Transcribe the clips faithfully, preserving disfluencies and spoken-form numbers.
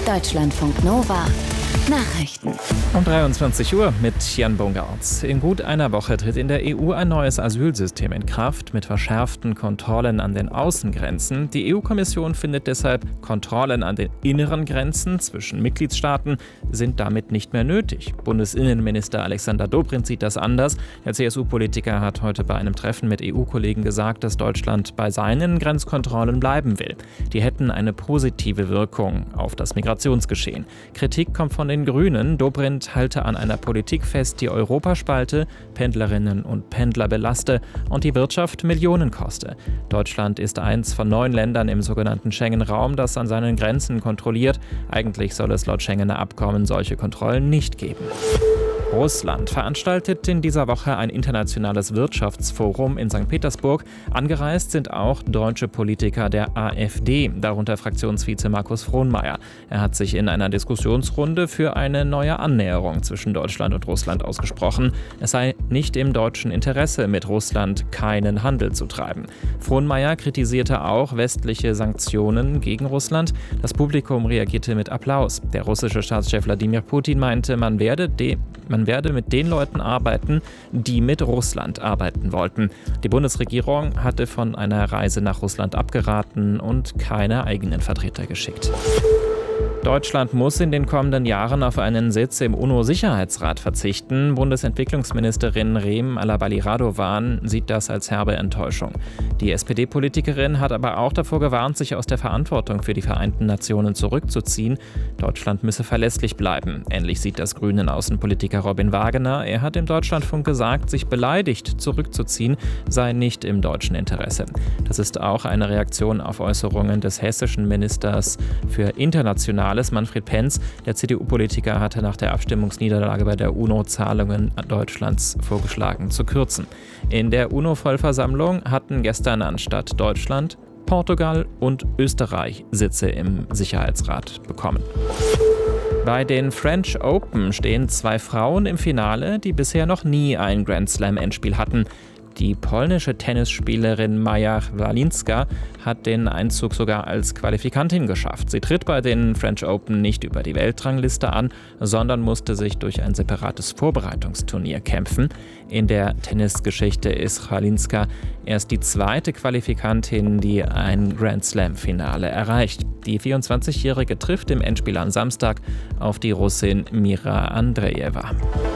Deutschlandfunk Nova Nachrichten. Um dreiundzwanzig Uhr mit Jan Bungartz. In gut einer Woche tritt in der E U ein neues Asylsystem in Kraft mit verschärften Kontrollen an den Außengrenzen. Die E U-Kommission findet deshalb, Kontrollen an den inneren Grenzen zwischen Mitgliedstaaten sind damit nicht mehr nötig. Bundesinnenminister Alexander Dobrindt sieht das anders. Der C S U-Politiker hat heute bei einem Treffen mit E U-Kollegen gesagt, dass Deutschland bei seinen Grenzkontrollen bleiben will. Die hätten eine positive Wirkung auf das Migrationsgeschehen. Kritik kommt von den Grünen. Dobrindt halte an einer Politik fest, die Europa spalte, Pendlerinnen und Pendler belaste und die Wirtschaft Millionen koste. Deutschland ist eins von neun Ländern im sogenannten Schengen-Raum, das an seinen Grenzen kontrolliert. Eigentlich soll es laut Schengener Abkommen solche Kontrollen nicht geben. Russland veranstaltet in dieser Woche ein internationales Wirtschaftsforum in Sankt Petersburg. Angereist sind auch deutsche Politiker der AfD, darunter Fraktionsvize Markus Frohnmayer. Er hat sich in einer Diskussionsrunde für eine neue Annäherung zwischen Deutschland und Russland ausgesprochen. Es sei nicht im deutschen Interesse, mit Russland keinen Handel zu treiben. Frohnmayer kritisierte auch westliche Sanktionen gegen Russland. Das Publikum reagierte mit Applaus. Der russische Staatschef Wladimir Putin meinte, man werde de Man werde mit den Leuten arbeiten, die mit Russland arbeiten wollten. Die Bundesregierung hatte von einer Reise nach Russland abgeraten und keine eigenen Vertreter geschickt. Deutschland muss in den kommenden Jahren auf einen Sitz im UNO-Sicherheitsrat verzichten. Bundesentwicklungsministerin Reem Alaballi-Radovan sieht das als herbe Enttäuschung. Die S P D-Politikerin hat aber auch davor gewarnt, sich aus der Verantwortung für die Vereinten Nationen zurückzuziehen. Deutschland müsse verlässlich bleiben. Ähnlich sieht das grünen Außenpolitiker Robin Wagener. Er hat im Deutschlandfunk gesagt, sich beleidigt zurückzuziehen sei nicht im deutschen Interesse. Das ist auch eine Reaktion auf Äußerungen des hessischen Ministers für internationale Manfred Penz. Der C D U-Politiker hatte nach der Abstimmungsniederlage bei der UNO Zahlungen Deutschlands vorgeschlagen zu kürzen. In der UNO-Vollversammlung hatten gestern anstatt Deutschland Portugal und Österreich Sitze im Sicherheitsrat bekommen. Bei den French Open stehen zwei Frauen im Finale, die bisher noch nie ein Grand Slam-Endspiel hatten. Die polnische Tennisspielerin Maja Walinska hat den Einzug sogar als Qualifikantin geschafft. Sie tritt bei den French Open nicht über die Weltrangliste an, sondern musste sich durch ein separates Vorbereitungsturnier kämpfen. In der Tennisgeschichte ist Walinska erst die zweite Qualifikantin, die ein Grand Slam-Finale erreicht. Die vierundzwanzigjährige trifft im Endspiel am Samstag auf die Russin Mira Andreeva.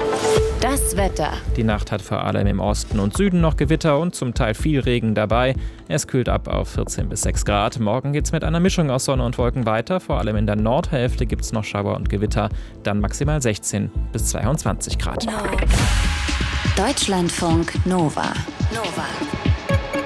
Das Wetter. Die Nacht hat vor allem im Osten und Süden noch Gewitter und zum Teil viel Regen dabei. Es kühlt ab auf vierzehn bis sechs Grad. Morgen geht's mit einer Mischung aus Sonne und Wolken weiter. Vor allem in der Nordhälfte gibt's noch Schauer und Gewitter. Dann maximal sechzehn bis zweiundzwanzig Grad. Deutschlandfunk Nova. Nova.